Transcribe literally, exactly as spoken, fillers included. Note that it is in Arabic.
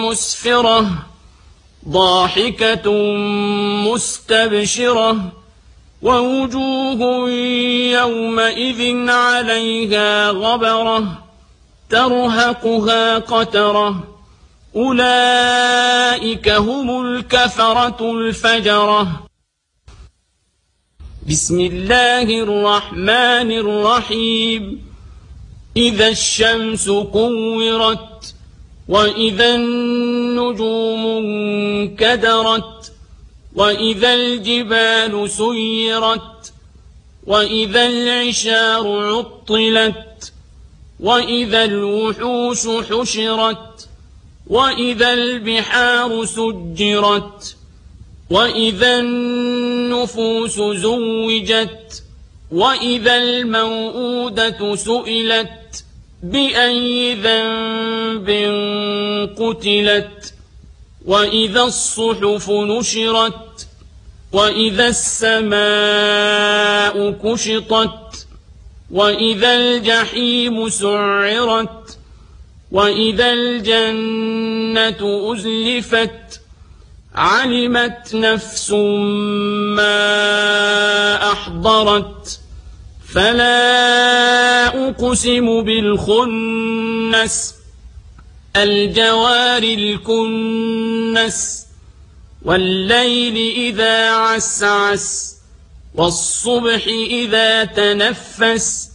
مسفرة ضاحكة مستبشرة ووجوه يومئذ عليها غبرة ترهقها قترة أولئك هم الكفرة الفجرة. بسم الله الرحمن الرحيم. إذا الشمس كورت وإذا النجوم انكدرت وإذا الجبال سيرت وإذا العشار عطلت وإذا الوحوش حشرت وإذا البحار سجرت وإذا النفوس زوجت وإذا الموءودة سئلت بأي ذنب قتلت وإذا الصحف نشرت وإذا السماء كشطت وإذا الجحيم سعرت وإذا الجنة أزلفت علمت نفس ما أحضرت فلا أقسم بالخنس الجوار الكنس والليل إذا عسعس والصبح إذا تنفس